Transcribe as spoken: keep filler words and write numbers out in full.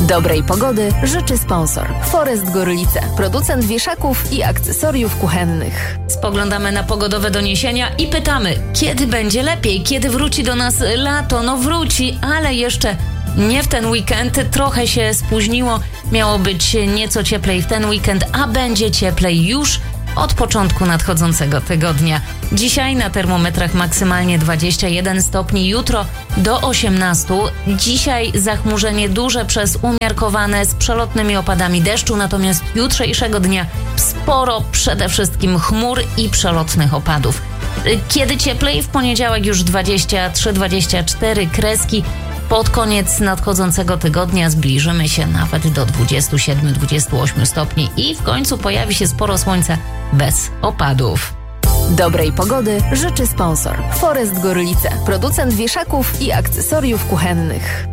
Dobrej pogody życzy sponsor Forest Gorlice, producent wieszaków i akcesoriów kuchennych. Spoglądamy na pogodowe doniesienia i pytamy, kiedy będzie lepiej, kiedy wróci do nas lato? No wróci, ale jeszcze nie w ten weekend, trochę się spóźniło. Miało być nieco cieplej w ten weekend, a będzie cieplej już od początku nadchodzącego tygodnia. Dzisiaj na termometrach maksymalnie dwadzieścia jeden stopni, jutro do osiemnastu. Dzisiaj zachmurzenie duże przez umiarkowane z przelotnymi opadami deszczu, natomiast jutrzejszego dnia sporo przede wszystkim chmur i przelotnych opadów. Kiedy cieplej? W poniedziałek już dwadzieścia trzy dwadzieścia cztery kreski. Pod koniec nadchodzącego tygodnia zbliżymy się nawet do dwudziestu siedmiu dwudziestu ośmiu stopni i w końcu pojawi się sporo słońca bez opadów. Dobrej pogody życzy sponsor Forest Gorlice, producent wieszaków i akcesoriów kuchennych.